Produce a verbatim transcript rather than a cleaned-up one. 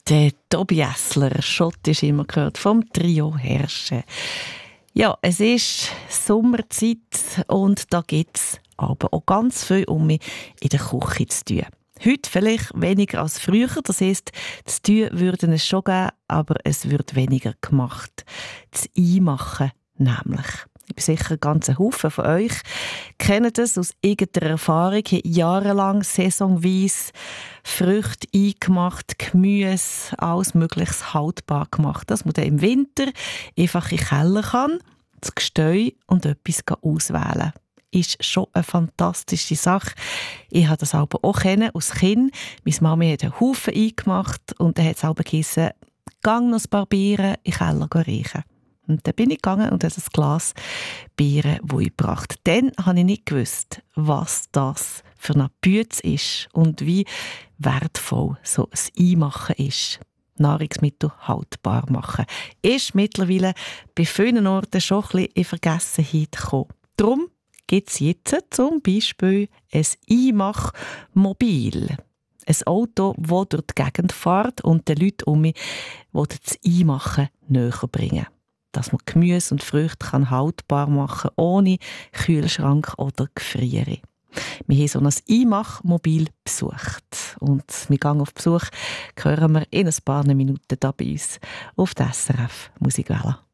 Der Tobi Essler, schottisch immer gehört, vom Trio Herrsche. Ja, es ist Sommerzeit und da gibt es aber auch ganz viel um mich in der Küche zu tun. Heute vielleicht weniger als früher, das heisst, das Tun würde es schon geben, aber es wird weniger gemacht. Das Einmachen nämlich. Ich bin sicher, ganz ein Haufen von euch kennen das aus irgendeiner Erfahrung, haben jahrelang saisonweise Früchte eingemacht, Gemüse, alles Mögliches haltbar gemacht, dass man dann im Winter einfach in den Keller kann, das Gesteu und etwas auswählen kann. Ist schon eine fantastische Sache. Ich habe das aber auch kennen als Kind. Meine Mami hat einen Haufen eingemacht und dann hat es aber geheißen, «Gang noch ein paar Bieren in den Keller riechen.» Und dann bin ich gegangen und habe ein Glas Bier gebracht. Dann habe ich nicht gewusst, was das für eine Bütze ist und wie wertvoll so ein Einmachen ist. Nahrungsmittel haltbar machen. Ist mittlerweile bei vielen Orten schon ein bisschen in Vergessenheit gekommen. Darum gibt es jetzt zum Beispiel ein Einmachmobil. Ein Auto, das durch die Gegend fährt und den Leuten um mich das Einmachen näher bringen. Dass man Gemüse und Früchte kann haltbar machen kann, ohne Kühlschrank oder Gefriere. Wir haben so ein Einmachmobil besucht. Und wir gehen auf Besuch, hören wir in ein paar Minuten hier bei uns auf der S R F Musikwelle.